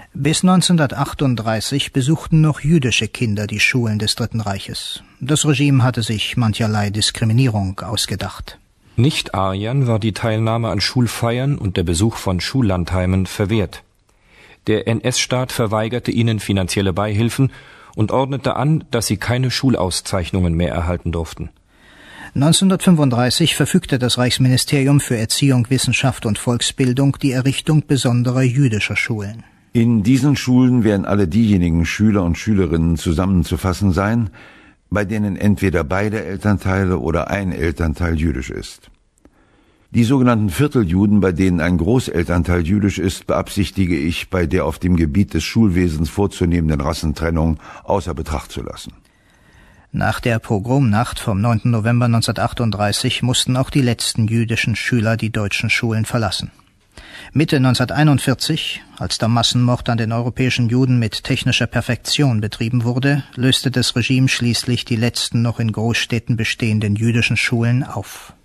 Bis 1938 besuchten noch jüdische Kinder die Schulen des Dritten Reiches. Das Regime hatte sich mancherlei Diskriminierung ausgedacht. Nicht-Aryern war die Teilnahme an Schulfeiern und der Besuch von Schullandheimen verwehrt. Der NS-Staat verweigerte ihnen finanzielle Beihilfen und ordnete an, dass sie keine Schulauszeichnungen mehr erhalten durften. 1935 verfügte das Reichsministerium für Erziehung, Wissenschaft und Volksbildung die Errichtung besonderer jüdischer Schulen. In diesen Schulen werden alle diejenigen Schüler und Schülerinnen zusammenzufassen sein, bei denen entweder beide Elternteile oder ein Elternteil jüdisch ist. Die sogenannten Vierteljuden, bei denen ein Großelternteil jüdisch ist, beabsichtige ich, bei der auf dem Gebiet des Schulwesens vorzunehmenden Rassentrennung außer Betracht zu lassen. Nach der Pogromnacht vom 9. November 1938 mussten auch die letzten jüdischen Schüler die deutschen Schulen verlassen. Mitte 1941, als der Massenmord an den europäischen Juden mit technischer Perfektion betrieben wurde, löste das Regime schließlich die letzten noch in Großstädten bestehenden jüdischen Schulen auf.